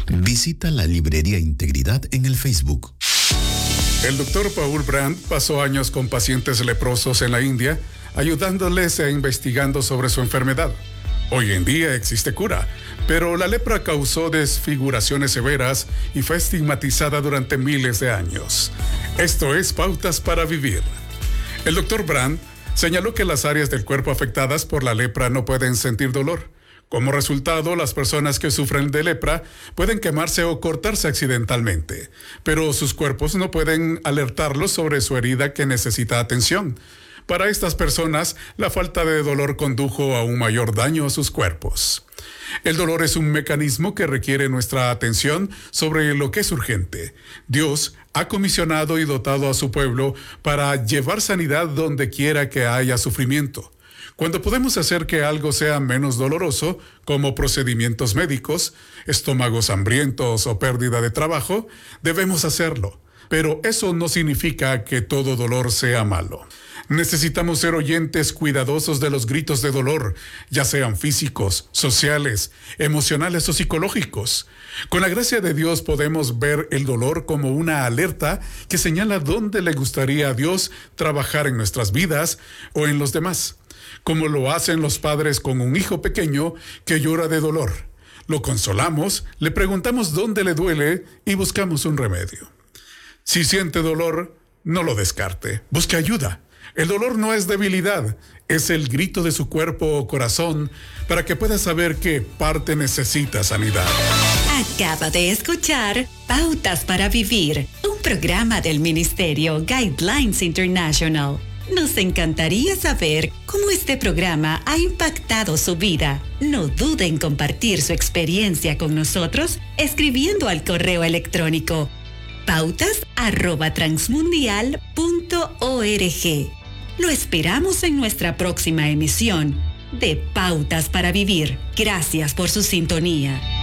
Visita la Librería Integridad en el Facebook. El doctor Paul Brand pasó años con pacientes leprosos en la India, ayudándoles e investigando sobre su enfermedad. Hoy en día existe cura, pero la lepra causó desfiguraciones severas y fue estigmatizada durante miles de años. Esto es Pautas para Vivir. El doctor Brand señaló que las áreas del cuerpo afectadas por la lepra no pueden sentir dolor. Como resultado, las personas que sufren de lepra pueden quemarse o cortarse accidentalmente, pero sus cuerpos no pueden alertarlos sobre su herida que necesita atención. Para estas personas, la falta de dolor condujo a un mayor daño a sus cuerpos. El dolor es un mecanismo que requiere nuestra atención sobre lo que es urgente. Dios ha comisionado y dotado a su pueblo para llevar sanidad donde quiera que haya sufrimiento. Cuando podemos hacer que algo sea menos doloroso, como procedimientos médicos, estómagos hambrientos o pérdida de trabajo, debemos hacerlo. Pero eso no significa que todo dolor sea malo. Necesitamos ser oyentes cuidadosos de los gritos de dolor, ya sean físicos, sociales, emocionales o psicológicos. Con la gracia de Dios podemos ver el dolor como una alerta que señala dónde le gustaría a Dios trabajar en nuestras vidas o en los demás, como lo hacen los padres con un hijo pequeño que llora de dolor. Lo consolamos, le preguntamos dónde le duele y buscamos un remedio. Si siente dolor, no lo descarte, busque ayuda. El dolor no es debilidad, es el grito de su cuerpo o corazón para que pueda saber qué parte necesita sanidad. Acaba de escuchar Pautas para Vivir, un programa del Ministerio Guidelines International. Nos encantaría saber cómo este programa ha impactado su vida. No dude en compartir su experiencia con nosotros escribiendo al correo electrónico pautas@transmundial.org. Lo esperamos en nuestra próxima emisión de Pautas para Vivir. Gracias por su sintonía.